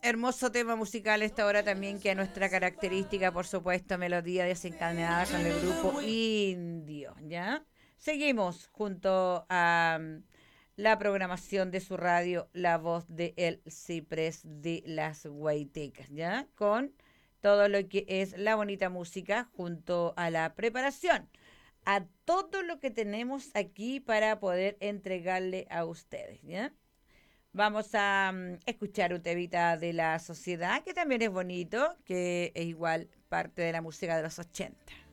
hermoso tema musical esta hora también, que es nuestra característica, por supuesto, melodía desencadenada con el grupo Indio, ¿ya? Seguimos junto a la programación de su radio, La Voz de El Ciprés de las Guaitecas, ¿ya? Con todo lo que es la bonita música junto a la preparación, a todo lo que tenemos aquí para poder entregarle a ustedes, ¿ya? Vamos a escuchar un temita de la sociedad, que también es bonito, que es igual parte de la música de los 80.